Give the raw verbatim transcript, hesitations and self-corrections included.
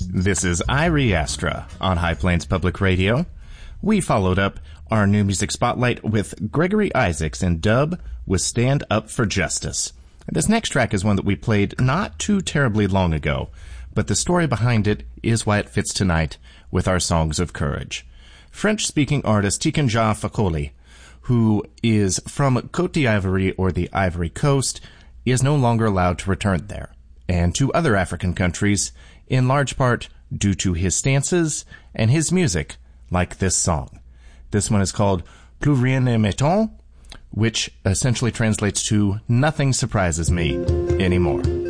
This is Irie Astra on High Plains Public Radio. We followed up our new music spotlight with Gregory Isaacs and dub with Stand Up for Justice. This next track is one that we played not too terribly long ago, but the story behind it is why it fits tonight with our Songs of Courage. French-speaking artist Tikenja Fakoli, who is from Côte d'Ivoire or the Ivory Coast, is no longer allowed to return there, and to other African countries, in large part due to his stances and his music, like this song. This one is called Plus rien ne m'étonne, which essentially translates to Nothing Surprises Me Anymore.